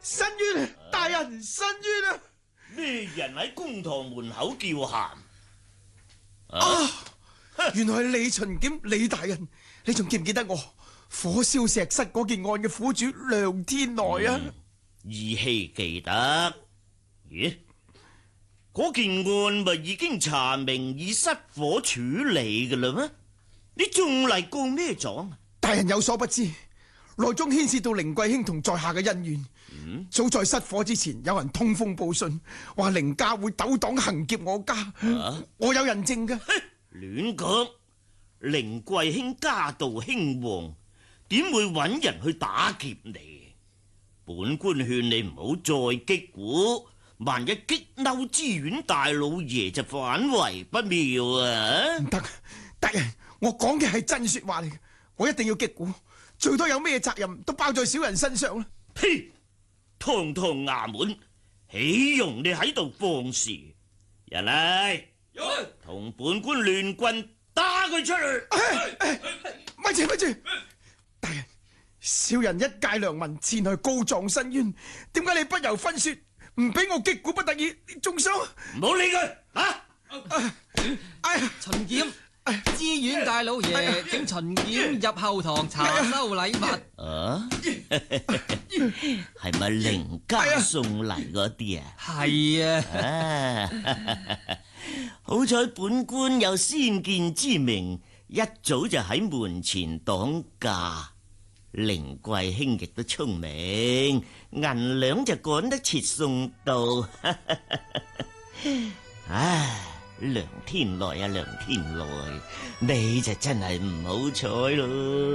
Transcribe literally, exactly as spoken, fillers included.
申冤！大人，申冤啊！ 咩人喺公堂門口叫喊？ 啊！原來係李巡檢李大人，你仲記唔記得我火燒石室嗰件案嘅苦主梁天來啊？ 嗯、依稀記得。咦？嗰件案咪已經查明以失火處理嘅啦咩？你仲嚟告咩狀？ 大人有所不知，內中牽涉到凌貴卿同在下嘅恩怨。嗯、早在失火之前，有人通風報信，話凌家會鬥黨行劫我家。啊、我有人證㗎。 亂講！凌貴卿家道興旺，點會揾人去打劫你？本官勸你唔好再擊鼓，萬一激嬲知縣大老爺就反為不妙啊！ 唔得，大人，我講嘅係真說話嚟嘅，我一定要擊鼓，最多有咩責任都包在小人身上啦。 呸！堂堂衙門，豈容你喺度放肆？人嚟！同本官亂棍打佢出去！ 咪住咪住，大人，小人一介良民前去告狀申冤，點解你不由分說，唔俾我擊鼓不得已，你仲想？ 唔好理佢啊！ 哎呀， 巡檢，知縣大老爺請巡檢入後堂查收禮物。 啊？係咪凌家送嚟嗰啲啊？ 係啊。 好彩本官有先見之明，一早就喺門前擋駕。凌貴卿亦都聰明，銀兩就趕得切送到。唉，梁天來啊，梁天來，你就真係唔好彩咯。